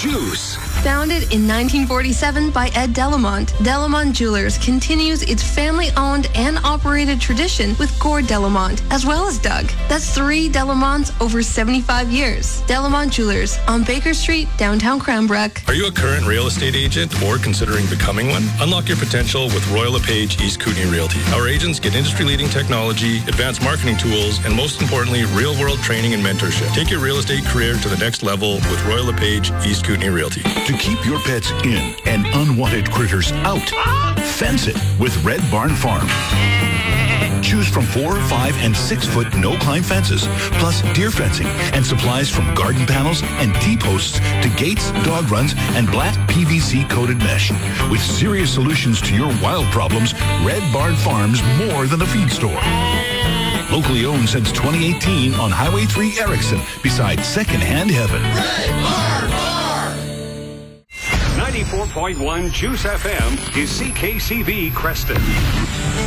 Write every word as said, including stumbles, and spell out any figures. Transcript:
Juice. Founded in nineteen forty-seven by Ed Delamont, Delamont Jewelers continues its family-owned and operated tradition with Gord Delamont, as well as Doug. That's three Delamonts over seventy-five years. Delamont Jewelers on Baker Street, downtown Cranbrook. Are you a current real estate agent or considering becoming one? Unlock your potential with Royal LePage East Kootenay Realty. Our agents get industry-leading technology, advanced marketing tools, and most importantly, real-world training and mentorship. Take your real estate career to the next level with Royal LePage East Kootenay Realty. To keep your pets in and unwanted critters out, fence it with Red Barn Farm. Choose from four, five, and six-foot no-climb fences, plus deer fencing and supplies from garden panels and T-posts to gates, dog runs, and black P V C-coated mesh. With serious solutions to your wild problems, Red Barn Farm's more than a feed store. Locally owned since twenty eighteen on Highway three Erickson, beside Second-Hand Heaven. Red Barn Farm. ninety-four point one Juice F M is C K C V Creston.